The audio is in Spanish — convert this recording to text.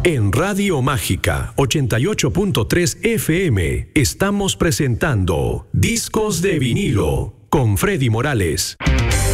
En Radio Mágica 88.3 FM estamos presentando Discos de Vinilo con Freddy Morales.